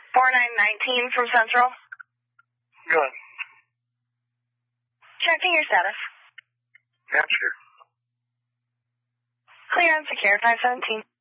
4919 from Central. Good. Checking your status. Yeah, sure. Clear and secure, 517.